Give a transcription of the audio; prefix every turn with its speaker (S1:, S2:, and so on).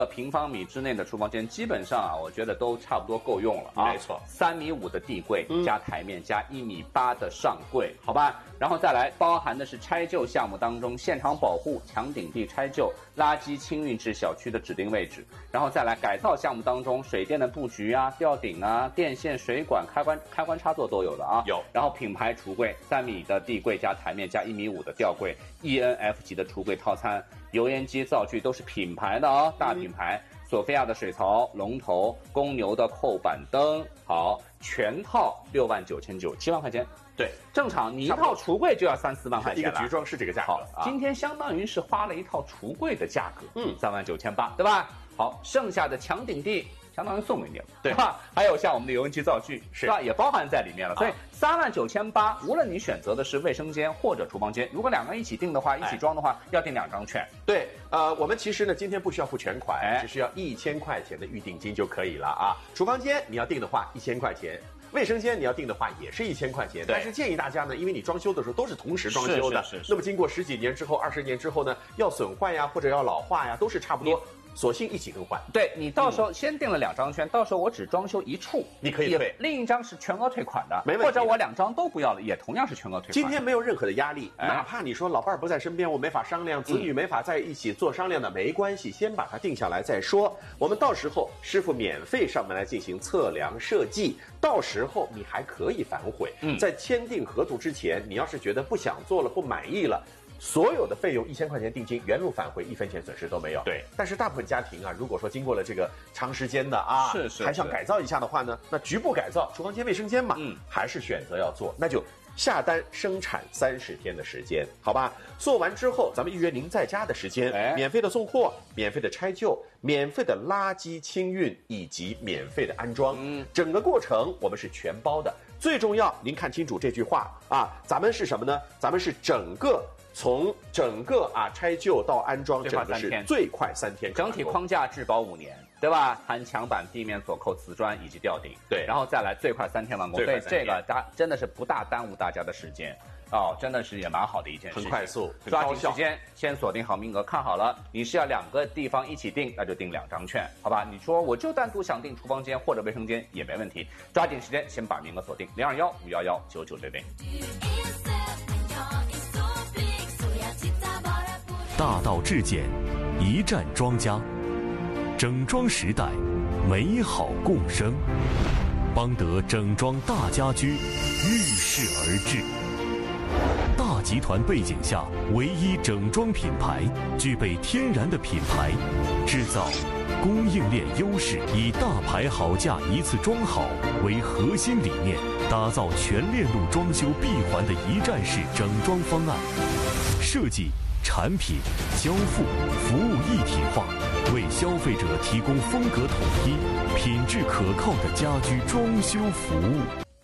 S1: 平方米之内的厨房间，基本上啊，我觉得都差不多够用了啊。
S2: 没错
S1: ，3.5米的地柜加台面加1.8米的上柜，好吧。然后再来，包含的是拆旧项目当中现场保护、墙顶地拆旧、垃圾清运至小区的指定位置。然后再来改造项目当中，水电的布局啊、吊顶啊、电线、水管、开关插座都有的啊。
S2: 有。
S1: 然后品牌橱柜，3米的地柜加台面加1.5米的吊柜 ，ENF 级的橱柜套餐。油烟机、灶具都是品牌的哦，大品牌。索菲亚的水槽、龙头、公牛的扣板灯，好，全套69900，7万块钱。
S2: 对，
S1: 正常你一套橱柜就要3-4万块钱了。
S2: 一个局装是这个价格
S1: 啊。今天相当于是花了一套橱柜的价格，39800，对吧？好，剩下的墙顶地。相当于送给你了，
S2: 对
S1: 吧？还有像我们的油烟机灶具，是吧？也包含在里面了。所以39800，无论你选择的是卫生间或者厨房间，如果两个人一起订的话，一起装的话，要订2张券。
S2: 对，我们其实呢，今天不需要付全款，只需要1000块钱的预定金就可以了啊。厨房间你要订的话，1000块钱。卫生间你要订的话也是1000块钱，但是建议大家呢，因为你装修的时候都是同时装修的，那么经过10几年之后、20年之后呢，要损坏呀或者要老化呀，都是差不多。索性一起更换。
S1: 对，你到时候先订了2张券，到时候我只装修一处，
S2: 你可以退，
S1: 另一张是全额退款的，
S2: 没问题。
S1: 或者我2张都不要了，也同样是全额退款。
S2: 今天没有任何的压力，哪怕你说老伴儿不在身边，我没法商量，子女没法在一起做商量的，没关系，先把它定下来再说。我们到时候师傅免费上门来进行测量设计，到时候你还可以反悔。在签订合同之前，你要是觉得不想做了、不满意了。所有的费用1000块钱定金原路返回，1分钱损失都没有。
S1: 对，
S2: 但是大部分家庭啊，如果说经过了这个长时间的啊，还想改造一下的话呢，那局部改造厨房间、卫生间嘛，还是选择要做，那就下单生产30天的时间，好吧？做完之后，咱们预约您在家的时间，免费的送货，免费的拆旧，免费的垃圾清运以及免费的安装，整个过程我们是全包的。最重要，您看清楚这句话啊，咱们是什么呢？咱们是从整个拆旧到安装，整个是最快3天，
S1: 整体框架质保5年，对吧？含墙板、地面锁扣、瓷砖以及吊顶，
S2: 对，
S1: 然后再来最快3天完工，所以这个真的是不大耽误大家的时间哦，真的是也蛮好的一件事情，
S2: 很快速，
S1: 抓紧时间先锁定好名额，看好了，你是要2个地方一起订，那就订2张券，好吧？你说我就单独想订厨房间或者卫生间也没问题，抓紧时间先把名额锁定，0215119960。
S3: 大道至简，一站庄家，整装时代，美好共生。邦德整装大家居，遇事而至。大集团背景下，唯一整装品牌，具备天然的品牌制造、供应链优势，以大牌好价一次装好为核心理念，打造全链路装修闭环的一站式整装方案，设计。产品、交付、服务一体化，为消费者提供风格统一、品质可靠的家居装修服务。